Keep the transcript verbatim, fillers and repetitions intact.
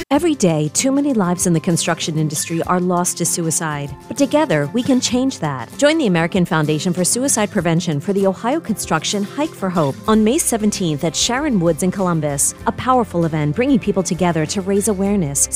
Every day, too many lives in the construction industry are lost to suicide. But together, we can change that. Join the American Foundation for Suicide Prevention for the Ohio Construction Hike for Hope on May seventeenth at Sharon Woods in Columbus. A powerful event bringing people together to raise awareness,